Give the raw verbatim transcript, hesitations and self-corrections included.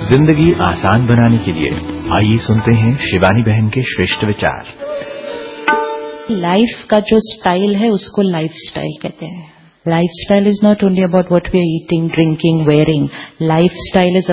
जिंदगी आसान बनाने के लिए आइए सुनते हैं शिवानी बहन के श्रेष्ठ विचार। लाइफ का जो स्टाइल है उसको लाइफ स्टाइल कहते हैं। Life style is not only about what we are eating, drinking, wearing. Life style is